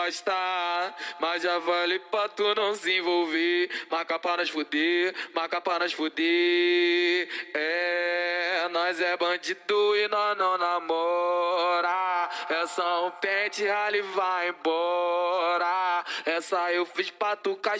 gosta, mas já falei pra tu não se envolver. Marca pra nós fuder, marca pra nós fuder. É, nós é bandido e nós não namora. É só um pente, rally vai embora. Essa eu fiz pra tu